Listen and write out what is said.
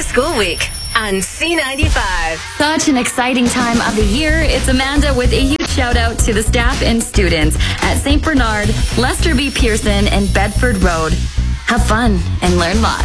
to school week on C95. Such an exciting time of the year. It's Amanda with a huge shout out to the staff and students at St. Bernard, Lester B. Pearson, and Bedford Road. Have fun and learn lots.